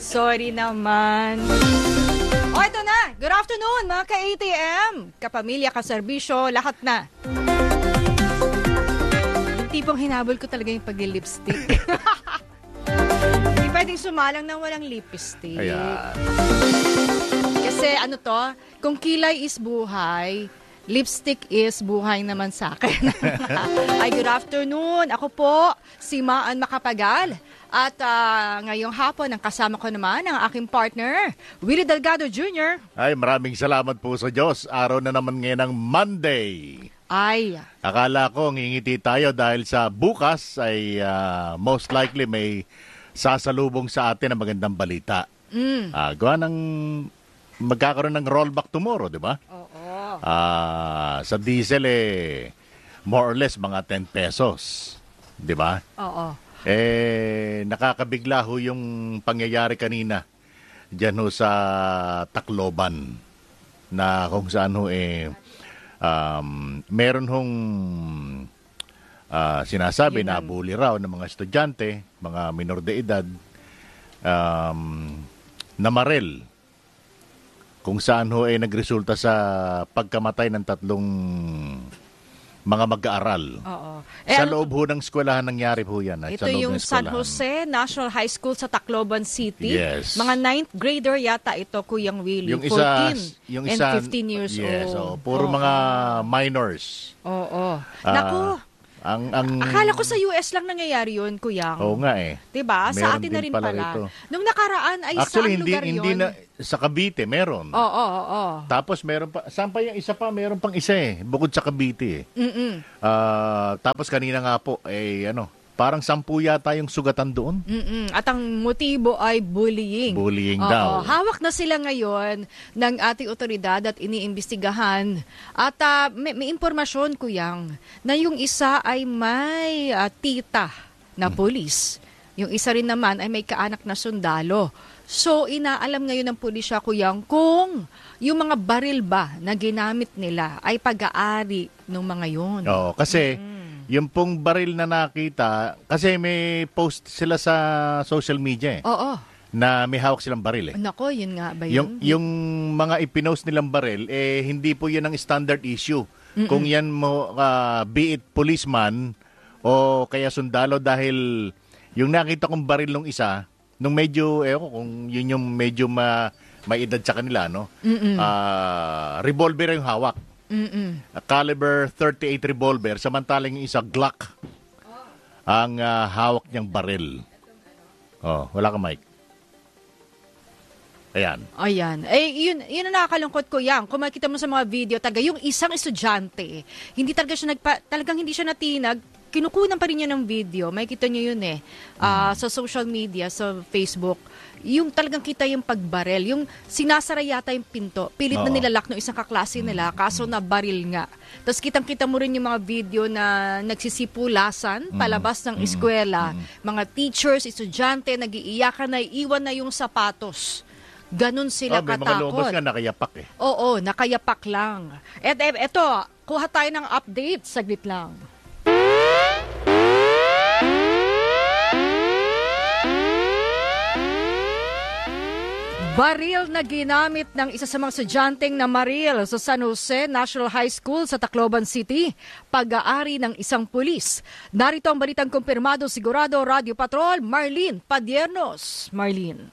Sorry naman. O, ito na. Good afternoon, mga ka-ATM. Kapamilya, kaserbisyo, lahat na. Yung tipong hinabol ko talaga yung pag-lipstick. Hindi pwedeng sumalang nang walang lipstick. Ayan. Kasi ano to, kung kilay is buhay, lipstick is buhay naman sa akin. Ay, good afternoon. Ako po, si Maan Macapagal. At ngayong hapon, ang kasama ko naman ang aking partner, Willie Delgado Jr. Ay, maraming salamat po sa Diyos. Araw na naman ngayon ng Monday. Ay. Akala ko ngingiti tayo dahil sa bukas ay most likely may sasalubong sa atin na magandang balita. Gawa ng magkakaroon ng rollback tomorrow, di ba? Oo. Sa diesel more or less mga 10 pesos. Di ba? Oo. Nakakabigla ho yung pangyayari kanina dyan ho sa Tacloban na kung saan ho meron hong sinasabi na bully raw ng mga estudyante, mga minor de edad, na marel kung saan ho nagresulta sa pagkamatay ng 3 mga mag-aaral. Oo. Sa loob ho ng eskwelahan nangyari po yan. Ito yung San Jose National High School sa Tacloban City. Yes. Mga 9th grader yata ito, Kuyang Willie. Yung isa, 14 yung and isa, 15 years yes, old. puro mga minors. Oo. Naku, akala ko sa US lang nangyayari yun, Kuyang. Oo nga Diba? Sa Meron atin na din rin pala pala. ito. Nung nakaraan ay Actually, saan lugar hindi yun? na, sa Cavite, meron. Oo. Tapos meron pa, saan pa yung isa pa? Meron pang isa bukod sa Cavite. Tapos kanina nga po, parang 10 yata yung sugatan doon. At ang motibo ay bullying. Bullying daw. Hawak na sila ngayon ng ating otoridad at iniimbestigahan. At may impormasyon, Kuyang, na yung isa ay may tita na pulis. Yung isa rin naman ay may kaanak na sundalo. So, inaalam ngayon ng pulisya, Kuyang, kung yung mga baril ba na ginamit nila ay pag-aari ng mga yun. Oo, kasi yung pong baril na nakita, kasi may post sila sa social media Oo. na may hawak silang baril Nako, yun nga ba yun? Yung mga ipinost nilang baril, hindi po yun ang standard issue. Kung yan mo, be it policeman o kaya sundalo, dahil yung nakita kong baril nung isa, nung medyo, kung yun yung medyo may edad sa kanila, no? Revolver yung hawak. Caliber 38 revolver, samantalang yung isa Glock ang hawak niyang baril. Wala ka mic. Ayan. Yun ang nakakalungkot ko yan. Kung makita mo sa mga video, yung isang estudyante, hindi talaga siya talagang hindi siya natinag, kinukunan pa rin niya ng video. May kita niyo yun sa social media, sa Facebook. Yung talagang kita yung pagbarel, yung sinasara yata yung pinto, pilit na nilalak ng isang kaklase nila, kaso na baril nga. Tapos kitang-kita mo rin yung mga video na nagsisipulasan palabas ng eskwela, mga teachers, estudyante, nag-iiyakan na, iwan na yung sapatos. Ganon sila may katakot. mga lumabas nga nakayapak Oo, nakayapak lang. Eto, kuha tayo ng update, saglit lang. Baril na ginamit ng isa sa mga estudyanteng na maril sa San Jose National High School sa Tacloban City, pag-aari ng isang pulis. Narito ang balitang kumpirmado sigurado Radio Patrol, Marlene Padiernos. Marlene.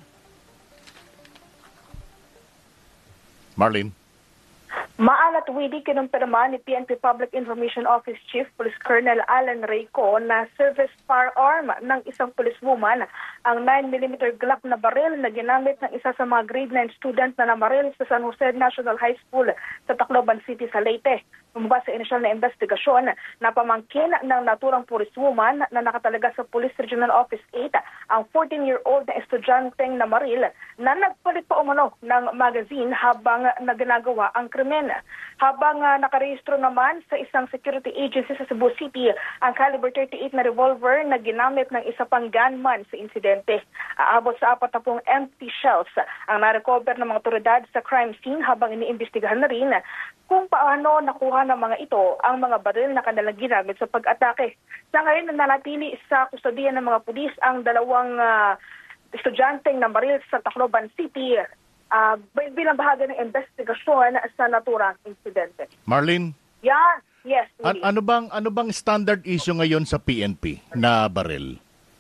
Maalat Willie, kinumpirma ni PNP Public Information Office Chief Police Colonel Alan Reyco na service firearm ng isang policewoman ang 9mm Glock na baril na ginamit ng isa sa mga grade 9 student na namaril sa San Jose National High School sa Tacloban City sa Leyte. Lumabas sa inisyal na investigasyon na pamangkin ng naturang policewoman na nakatalaga sa Police Regional Office 8 ang 14-year-old na estudyanteng namaril na nagpalit pa umano ng magazine habang naginagawa ang krimen. Habang nakarehistro naman sa isang security agency sa Cebu City ang caliber 38 na revolver na ginamit ng isa pang gunman sa insidente. Aabot sa 40 empty shells ang narecover ng mga otoridad sa crime scene habang iniimbestigahan na rin kung paano nakuha ng mga ito ang mga baril na kanilang ginamit sa pag-atake. Sa ngayon, nananatili sa kustodiya ng mga pulis ang dalawang estudyanteng nabaril sa Tacloban City bilang bahagi ng investigasyon sa naturang insidente. Marlene? Yan. Yes. Ano bang standard issue ngayon sa PNP na baril?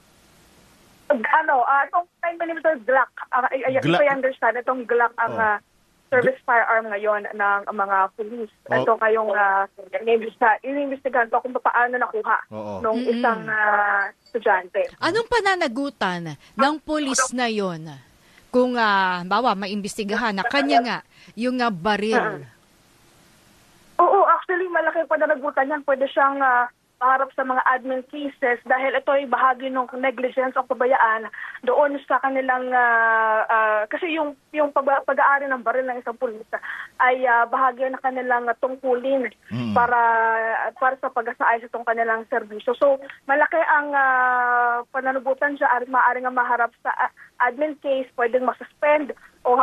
Itong 9mm Glock, if I understand, itong Glock ang service firearm ngayon ng mga police. Ito kayong inimbestigahan ko kung paano nakuha nung isang estudyante. Anong pananagutan ng police na yon kung maimbestigahan na kanya nga yung baril? Oo, actually, malaki pananagutan yan. Pwede siyang maharap sa mga admin cases dahil ito ay bahagi ng negligence o kabayaan doon sa kanilang, kasi yung pag-aari ng baril ng isang pulis ay bahagi ng kanilang tungkulin para sa pag-asaay sa itong kanilang serbisyo. So, malaki ang pananagutan siya at maaaring maharap sa admin case, pwedeng masuspend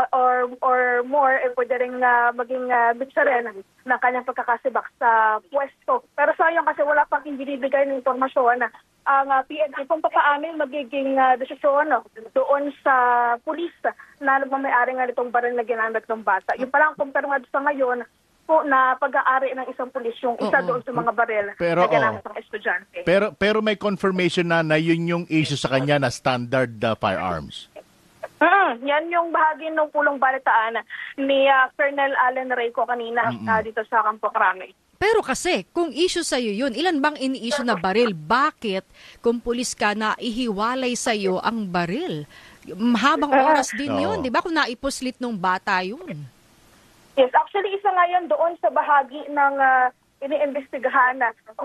or more, pwede rin maging bitsa rin ng kanyang pagkakasibak sa pwesto. Pero sayang kasi wala pang binibigay ng informasyon na ang PNP kung paano magiging desisyon doon sa pulis na nagmamayari nga nitong baril na ginamit ng bata. Yung palang kumpirmado sa ngayon po na pag-aari ng isang pulis yung isa doon sa mga baril na ginamit ng estudyante. Pero may confirmation na yun yung issue sa kanya na standard firearms. Yan yung bahagi ng pulong balitaan ni Colonel Alan Reyco kanina dito sa Campo Crame. Pero kasi, kung issue sa'yo yun, ilan bang ini-issue na baril? Bakit kung pulis ka na ihiwalay sa'yo ang baril? Habang oras din yun, di ba? Kung naipuslit nung bata yun. Yes, actually isa nga yan doon sa bahagi ng iniimbestigahan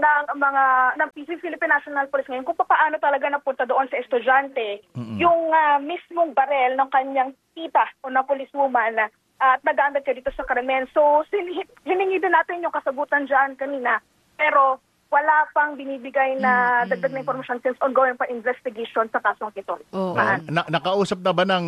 ng Philippine National Police ngayon kung paano talaga napunta doon sa estudyante yung mismong barel ng kanyang tita o na policewoman at nagamit ka dito sa krimen. So, hiningi din natin yung kasagutan dyan kanina pero wala pang binibigay na dagdag na information since ongoing pa investigation sa kasong ito. Nakausap na ba ng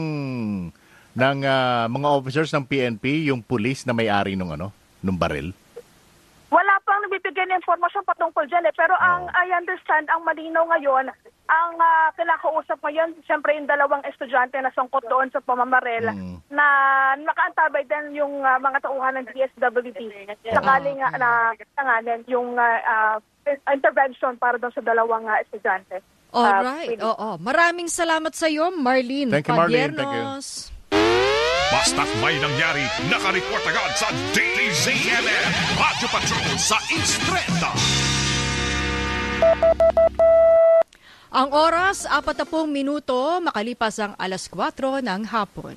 mga officers ng PNP yung police na may-ari nung baril? Wala pang nabibigay na informasyon patungkol dyan pero I understand, ang malinaw ngayon, ang kinakausap ngayon, siyempre yung dalawang estudyante na sangkot doon sa pamamarel na nakaantabay din yung mga tauhan ng DSWD. Sakaling na tanganin yung intervention para doon sa dalawang estudyante. Alright, Maraming salamat sa iyo, Marlene. Thank you, Marlene. Thank you. Basta't may nangyari, nakareport agad sa Daily ZMM. Radyo Patrol sa Instreta. Ang oras, 40 minuto, makalipas ang alas 4 ng hapon.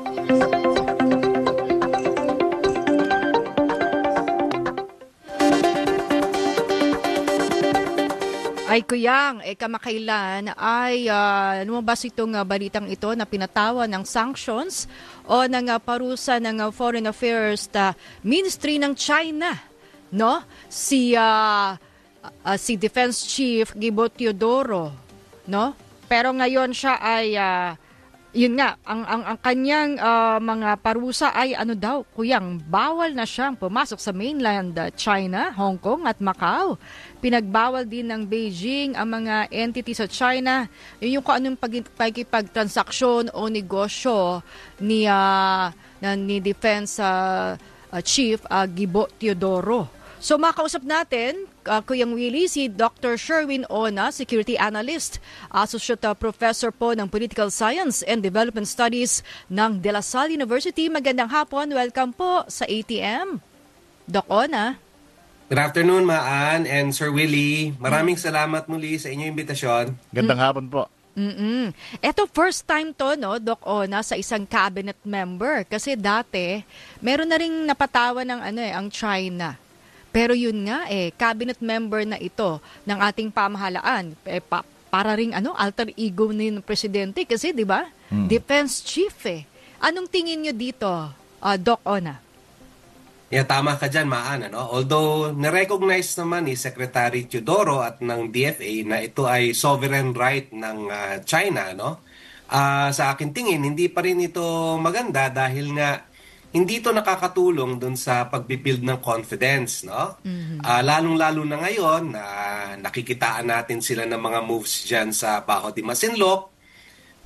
Ay kuyang, kamakailan ay lumabas itong balitang ito na pinatawan ng sanctions o ng parusa ng Foreign Affairs Ministry ng China, no? Si Defense Chief Gibo Teodoro, no? Pero ngayon siya ay yun nga, ang kanyang mga parusa ay kuyang, bawal na siyang pumasok sa mainland China, Hong Kong at Macau. Pinagbawal din ng Beijing ang mga entity sa China. Yun yung kung anong pagkipagtransaksyon o negosyo ni Defense Chief Gibo Teodoro. So makausap natin, Kuyang Willie, si Dr. Sherwin Ona, Security Analyst, Associate Professor po ng Political Science and Development Studies ng De La Salle University. Magandang hapon, welcome po sa ATM. Doc Ona. Good afternoon, Maan and Sir Willie. Maraming salamat muli sa inyong imbitasyon. Gandang hapon po. Ito first time to, no, Doc Ona, sa isang cabinet member. Kasi dati, meron na ring napatawan ng ang China. Pero yun nga, cabinet member na ito ng ating pamahalaan. Para ring alter ego ng presidente kasi, di ba? Defense chief Anong tingin nyo dito, Doc Ona? Yeah, tama ka dyan, Maan. Although, na-recognize naman ni Secretary Teodoro at ng DFA na ito ay sovereign right ng China, sa akin tingin, hindi pa rin ito maganda dahil nga hindi ito nakakatulong dun sa pagbibuild ng confidence, lalong-lalo na ngayon na nakikitaan natin sila ng mga moves dyan sa Baho de Masinloc.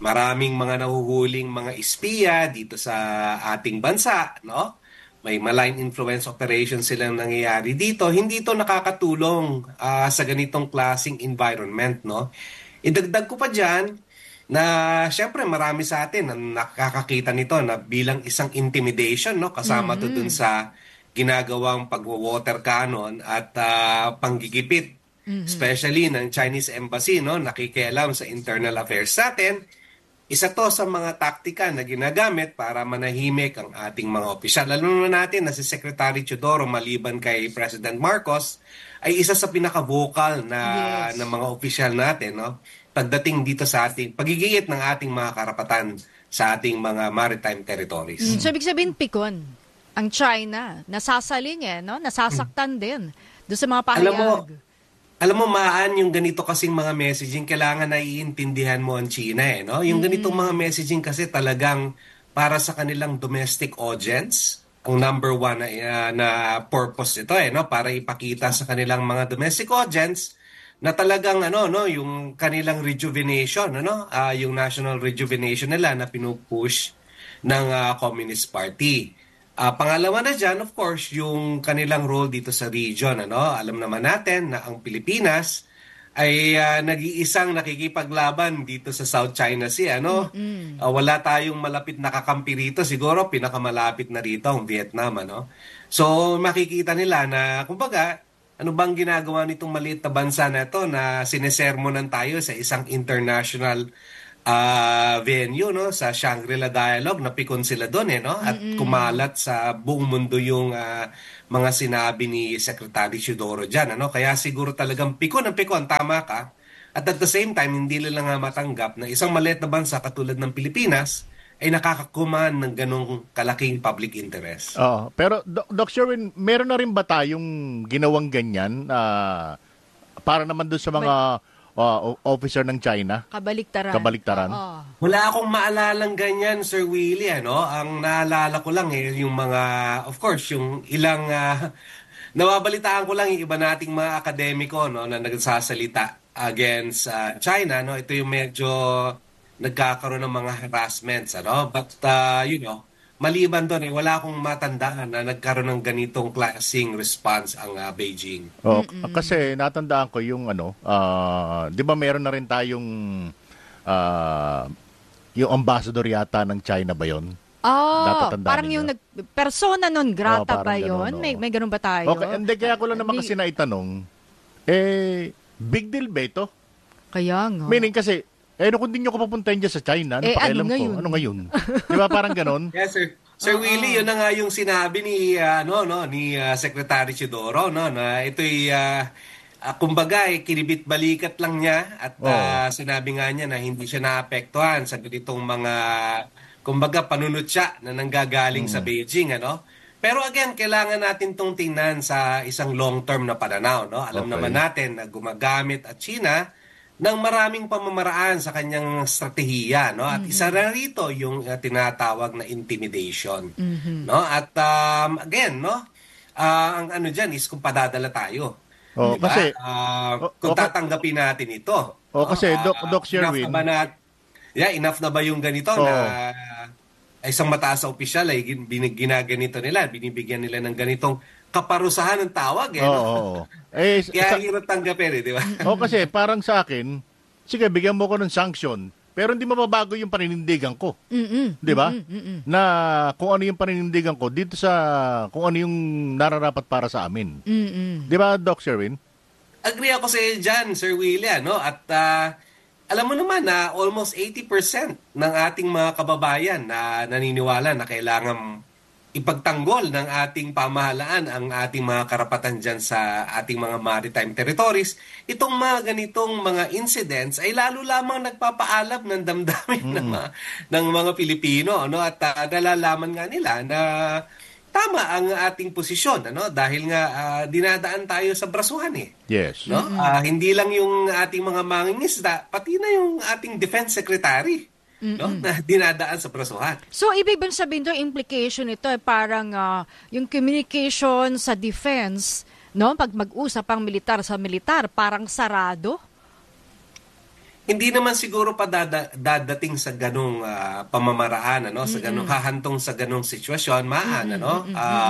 maraming mga nahuhuling mga espiya dito sa ating bansa, no? May malign influence operations silang nangyayari dito. Hindi ito nakakatulong sa ganitong klaseng environment, no? Idagdag ko pa dyan na syempre marami sa atin na nakakakita nito na bilang isang intimidation, no? Kasama to dun sa ginagawang pagwa-water cannon at panggigipit. Especially ng Chinese Embassy, no? Nakikialam sa internal affairs natin. Isa to sa mga taktika na ginagamit para manahimik ang ating mga opisyal. Lalo na natin na si Secretary Teodoro maliban kay President Marcos ay isa sa pinaka-vocal na mga opisyal natin, no? Pagdating dito sa ating pagigingit ng ating mga karapatan sa ating mga maritime territories. So, ibig sabihin, pikon. Ang China, nasasaling no? Nasasaktan din doon sa mga pahayag. Alam mo, Maan, yung ganito kasing mga messaging, kailangan na iintindihan mo ang China, no? Yung ganitong mga messaging kasi talagang para sa kanilang domestic audience, ang number one na purpose ito, no? Para ipakita sa kanilang mga domestic audience na talagang, yung kanilang rejuvenation, yung national rejuvenation nila na pinupush ng Communist Party. Pangalawa na dyan, of course, yung kanilang role dito sa region. Alam naman natin na ang Pilipinas ay nag-iisang nakikipaglaban dito sa South China Sea. Wala tayong malapit na kakampi rito. Siguro pinakamalapit na rito ang Vietnam. So makikita nila na, kumbaga, ano bang ginagawa nitong maliit na bansa na ito na sinesermonan tayo sa isang international venue, no, sa Shangri-La Dialogue, napikon sila doon, at kumalat sa buong mundo yung mga sinabi ni Secretary Teodoro dyan, kaya siguro talagang pikon, tama ka, at at the same time hindi nila nga matanggap na isang maliit na bansa katulad ng Pilipinas ay nakakakuman ng ganong kalaking public interest. Pero Doc Sherwin, meron na rin ba tayong ginawang ganyan para naman doon sa mga officer ng China? Kabaliktaran. Wala akong maalalang ganyan, Sir Willie. Ang naalala ko lang yung mga, of course, yung ilang, nawabalitaan ko lang yung iba nating mga akademiko, na nagsasalita against China. Ito yung medyo nagkakaroon ng mga harassments. But, maliban doon, wala akong matandaan na nagkaroon ng ganitong klaseng response ang Beijing. Kasi natandaan ko yung di ba meron na rin tayong yung ambassador yata ng China ba yun? Parang yung persona non grata ba yun? May ganun ba tayo? Okay, hindi, kaya ko lang naman kasi naitanong, big deal ba ito? Kaya nga. Meaning kasi, kung di nyo ko papuntahin dyan sa China, pakialam ko? Ano ngayon? Di ba parang ganon? Yes, sir. Sir Willie, yun na nga yung sinabi ni Secretary Teodoro, na ito'y kumbaga kinibit-balikat lang niya at sinabi nga niya na hindi siya naapektuhan sa ganitong mga kumbaga panunutya na nanggagaling sa Beijing, Pero again, kailangan natin tong tingnan sa isang long-term na pananaw, Alam naman natin na gumagamit at China ng maraming pamamaraan sa kanyang strategiya, At isa na rito yung tinatawag na intimidation, At again, ang ano diyan is kung padadala tayo. Diba? Kasi kung tatanggapin natin ito. Kasi Doc Sherwin, enough na ba yung ganito na isang mataas na opisyal ay ginaganito nila, binibigyan nila ng ganitong kaparusahan ng tawag, Kaya hirap tanggapin, di ba? Kasi parang sa akin, sige, bigyan mo ko ng sanction, pero hindi mababago yung paninindigan ko. Di ba? Na kung ano yung paninindigan ko dito sa kung ano yung nararapat para sa amin. Di ba, Doc Sherwin? Agree ako sa iyo dyan, Sir Willie, At alam mo naman na almost 80% ng ating mga kababayan na naniniwala na kailangan ipagtanggol ng ating pamahalaan ang ating mga karapatan dyan sa ating mga maritime territories. Itong mga ganitong mga incidents ay lalo lamang nagpapaalab ng damdamin ng mga Pilipino. At nalalaman nga nila na tama ang ating posisyon. Dahil nga dinadaan tayo sa brasuhan. Yes. Hindi lang yung ating mga mangingisda, pati na yung ating defense secretary. Na dinadaan sa prasuhan. So, ibig bang sabihin doon, implication ito parang yung communication sa defense, pag mag-usap ang militar sa militar, parang sarado? hindi naman siguro pa dadating sa ganung pamamaraan, ano, sa ganung hahantong sa ganung sitwasyon, ano.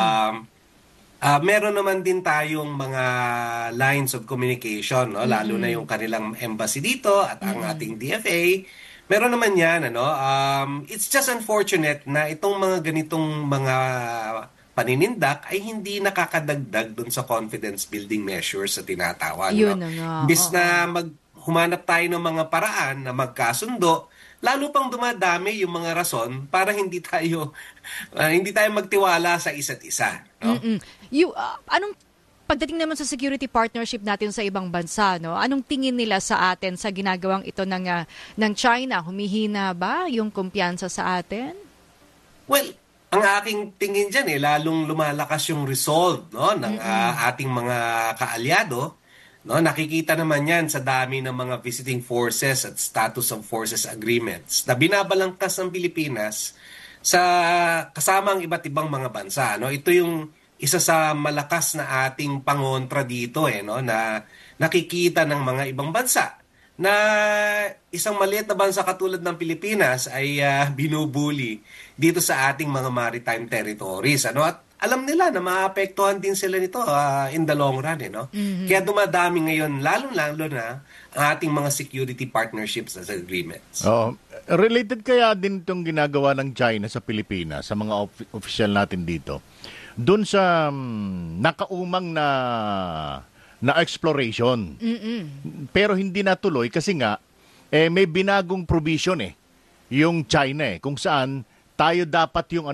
Meron naman din tayong mga lines of communication, no, lalo na yung kanilang embassy dito at ang ating DFA. Meron naman 'yan, ano. It's just unfortunate na itong mga ganitong mga paninindak ay hindi nakakadagdag dun sa confidence building measures sa tinatawag. Yun No? na nga. Imbis na humanap tayo ng mga paraan na magkasundo, lalo pang dumadami yung mga rason para hindi tayo magtiwala sa isa't isa. No? Anong pagdating naman sa security partnership natin sa ibang bansa, no? Anong tingin nila sa atin sa ginagawang ito ng China? Humihina ba yung kumpiyansa sa atin? Well, ang aking tingin dyan, lalong lumalakas yung resolve, no, ng ating mga kaalyado. No, nakikita naman yan sa dami ng mga visiting forces at status of forces agreements na binabalangkas ng Pilipinas sa kasama ang iba't ibang mga bansa. No? Ito yung isa sa malakas na ating pangontra dito, no? Na nakikita ng mga ibang bansa na isang maliit na bansa katulad ng Pilipinas ay binubuli dito sa ating mga maritime territories. Ano? At alam nila na maapektuhan din sila nito in the long run. No? Kaya dumadami ngayon, lalo-lalo na ang ating mga security partnerships as agreements. Related kaya din itong ginagawa ng China sa Pilipinas, sa mga official natin dito, doon sa nakaumang na exploration. Pero hindi natuloy kasi nga may binagong provision yung China kung saan tayo dapat yung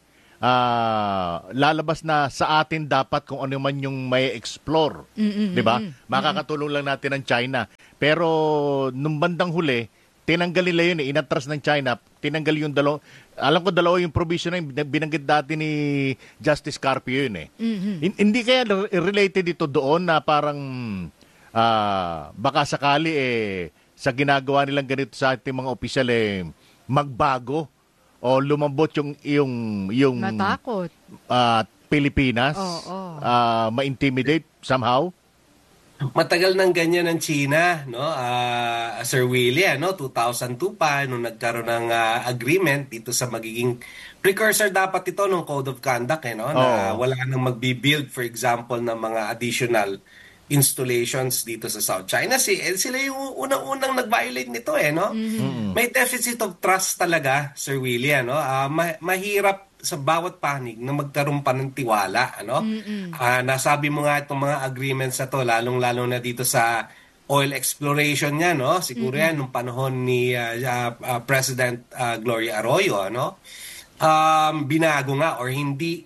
lalabas na sa atin dapat kung ano man yung may explore. 'Di ba? Makakatulong lang natin ang China. Pero nung bandang huli, tinanggal nila yun inatras ng China, tinanggal yung dalawa yung provision na binanggit dati ni Justice Carpio yun Hindi kaya related ito doon na parang baka sakali sa ginagawa nilang ganito sa ating mga opisyal magbago o lumambot yung matakot Pilipinas, ma-intimidate somehow. Matagal nang ganyan ang China, no? Sir Willie, 2002 pa nung nagkaroon ng agreement dito sa magiging precursor dapat ito ng Code of Conduct, na wala nang magbi-build, for example, ng mga additional installations dito sa South China Sea. Sila yung unang-unang nag-violate nito, no? May deficit of trust talaga, Sir Willie, mahirap sa bawat panig na magkaroon pa ng tiwala, nasabi mo nga itong mga agreements na to, lalong-lalo na dito sa oil exploration niya, siguro yan nung panahon ni President Gloria Arroyo, binago nga or hindi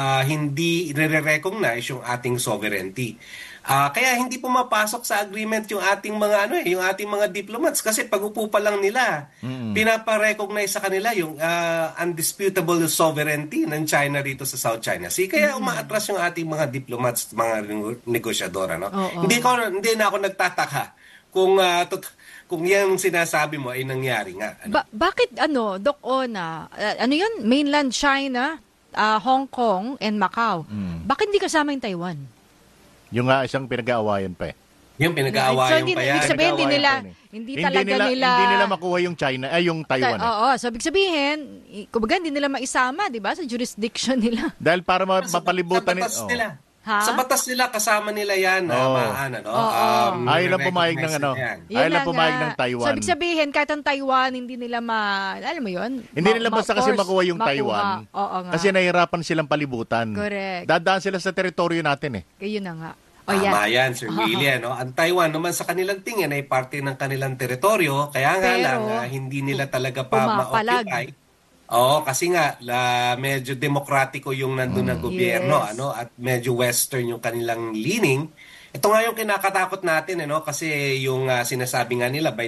i-recognize yung ating sovereignty. Kaya hindi pumapasok sa agreement yung ating mga yung ating mga diplomats kasi pag-upo pa lang nila, pinapa-recognize sa kanila yung undisputable sovereignty ng China dito sa South China Sea. Kaya umaatras yung ating mga diplomats, mga negosyador, Hindi na ako nagtataka kung yan sinasabi mo ay nangyari nga. Bakit Doc Ona, yun, mainland China, Hong Kong and Macau. Bakit hindi kasama yung Taiwan? Yung isang pinag-aawayan pa Yung pinag-aawayan pa yan. Ibig sabihin, hindi nila makuha yung China, yung Taiwan. So ibig sabihin, kumbaga hindi nila maisama, di ba, sa jurisdiction nila. Dahil para mapalibutan nila. Sa batas nila, kasama nila yan. Ayaw lang pumayag ng ayaw lang pumayag ng Taiwan. So ibig sabihin, kahit ang Taiwan, hindi nila alam mo yun? Hindi nila basta kasi makuha yung Taiwan. Kasi nahihirapan silang palibutan. Correct. Dadaan sila sa teritoryo natin Kaya na nga. Tama yan, Sir Willie. Ang Taiwan naman sa kanilang tingin ay parte ng kanilang teritoryo. Kaya nga lang, hindi nila talaga pa ma-occupy. Kasi nga, medyo demokratiko yung nandun na gobyerno, at medyo western yung kanilang leaning. Ito nga yung kinakatakot natin, kasi yung sinasabi nga nila by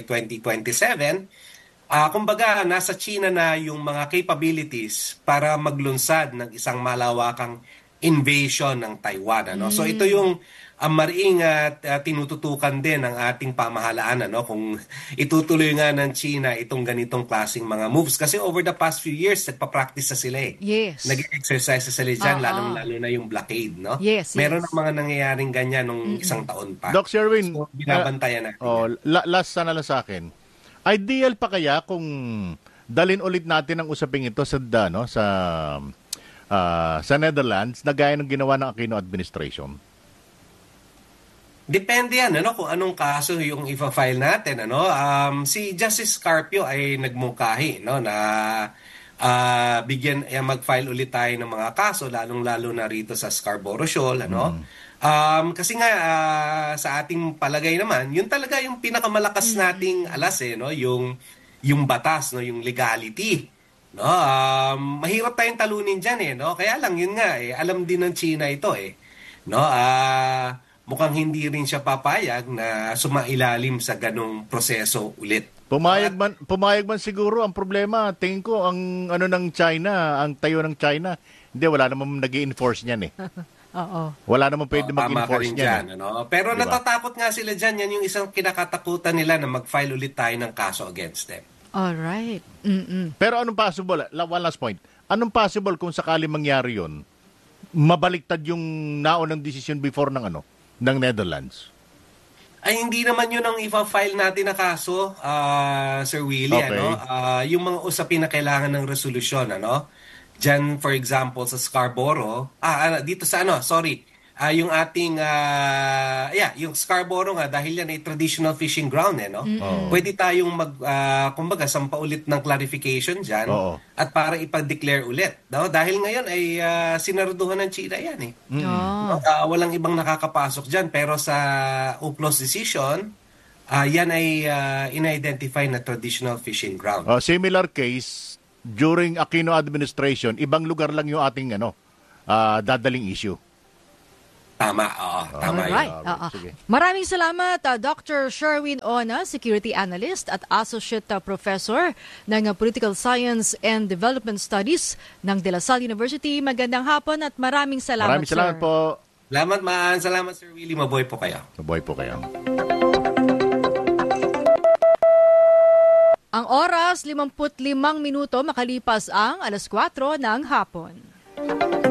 2027, kumbaga, nasa China na yung mga capabilities para maglunsad ng isang malawakang invasion ng Taiwan. So ito yung mariing tinututukan din ng ating pamahalaan kung itutuloy nga ng China itong ganitong klaseng mga moves. Kasi over the past few years, nagpa-practice na sila Yes. Nag-exercise na sila dyan, lalong-lalo na yung blockade. Yes. Meron ng mga nangyayaring ganyan nung isang taon pa. Doc Sherwin, so, binabantayan natin. last sana lang sa akin. Ideal pa kaya kung dalin ulit natin ang usaping ito sa Netherlands na gaya ng ginawa ng Aquino administration? Depende yan, kung anong kaso yung ifa-file natin, si Justice Carpio ay nagmungkahi, na mag-file ulit tayo ng mga kaso, lalong-lalo na rito sa Scarborough Shoal, kasi nga sa ating palagay naman, yun talaga yung pinakamalakas nating alas, yung batas, yung legality. Mahirap tayong talunin diyan, Kaya lang yun nga, alam din ng China ito, mukhang hindi rin siya papayag na sumailalim sa ganong proseso ulit. Pumayag man siguro. Ang problema, tingin ko ang ng China, ang tayo ng China, hindi, wala namang nag-i-enforce niyan Oo. Wala namang pwede mag-enforce niyan. Pero diba? Natatakot nga sila dyan. Yan yung isang kinakatakutan nila na mag-file ulit tayo ng kaso against them. Alright. Pero anong possible? One last point. Anong possible kung sakali mangyari yun, mabaliktad yung naunang decision before ng Netherlands? Ay, hindi naman yun ang ipa-file natin na kaso, Sir Willie. Okay. Yung mga usapin na kailangan ng resolusyon, Diyan, for example, sa Scarborough, dito sa yung ating, yung Scarborough nga, dahil yan ay traditional fishing ground, Pwede tayong sampaulit ng clarification dyan at para ipag-declare ulit. Dahil ngayon ay sinaruduhan ng China yan, walang ibang nakakapasok dyan. Pero sa UPLOS decision, yan ay in-identify na traditional fishing ground. Similar case, during Aquino administration, ibang lugar lang yung ating dadaling issue. Tama, tama Alright. yun. Sige. Maraming salamat, Dr. Sherwin Ona, Security Analyst at Associate Professor ng Political Science and Development Studies ng De La Salle University. Magandang hapon at maraming salamat, Maraming salamat sir. po. Salamat, Maan. Salamat, Sir Willie. Mabuhay po kayo. Mabuhay po kayo. Ang oras, 55 minuto makalipas ang 4:00 ng hapon.